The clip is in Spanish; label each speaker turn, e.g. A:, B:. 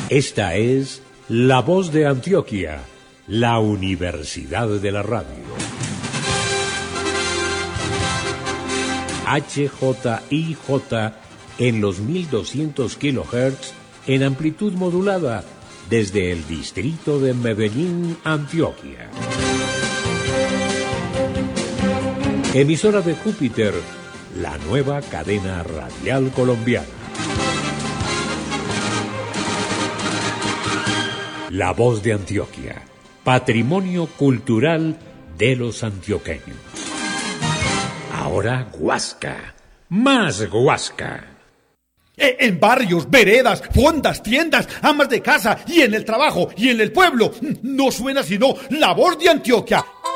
A: Esta es La Voz de Antioquia, la Universidad de la Radio. HJIJ en los 1200 kHz en amplitud modulada desde el distrito de Medellín, Antioquia. Emisora de Júpiter, la nueva cadena radial colombiana. La Voz de Antioquia, patrimonio cultural de los antioqueños. Ahora Guasca, más Guasca.
B: En barrios, veredas, fondas, tiendas, amas de casa y en el trabajo y en el pueblo, no suena sino La Voz de Antioquia.